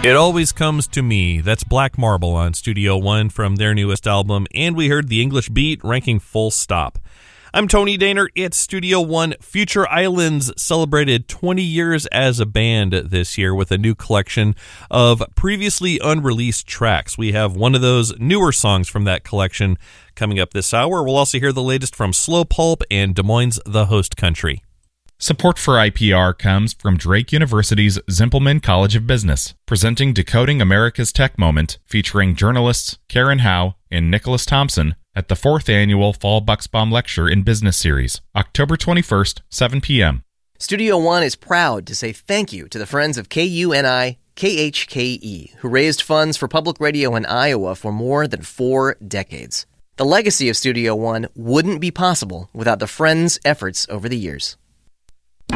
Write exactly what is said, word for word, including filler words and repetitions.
It Always Comes to Me. That's Black Marble on Studio One from their newest album, and we heard The English Beat ranking Full Stop. I'm Tony Daner. It's Studio One. Future Islands celebrated twenty years as a band this year with a new collection of previously unreleased tracks. We have one of those newer songs from that collection coming up this hour. We'll also hear the latest from Slow Pulp and Des Moines, the host country. Support for I P R comes from Drake University's Zimpelman College of Business, presenting Decoding America's Tech Moment, featuring journalists Karen Howe and Nicholas Thompson at the fourth annual Fall Bucksbaum Lecture in Business Series, October twenty-first, seven p.m. Studio One is proud to say thank you to the friends of K U N I K H K E, who raised funds for public radio in Iowa for more than four decades. The legacy of Studio One wouldn't be possible without the friends' efforts over the years.